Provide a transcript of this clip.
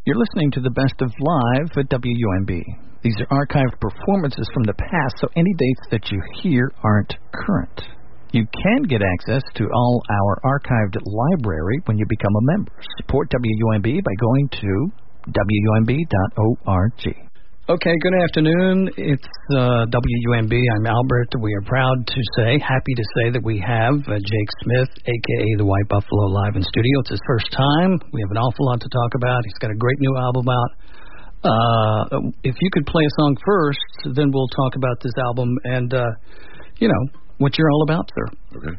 You're listening to the Best of Live at WUMB. These are archived performances from the past, so any dates that you hear aren't current. You can get access to all our archived library when you become a member. Support WUMB by going to WUMB.org. Okay, good afternoon. It's WUMB. I'm Albert. We are happy to say that we have Jake Smith, a.k.a. the White Buffalo, live in studio. It's his first time. We have an awful lot to talk about. He's got a great new album out. If you could play a song first, then we'll talk about this album and, what you're all about, sir. Okay.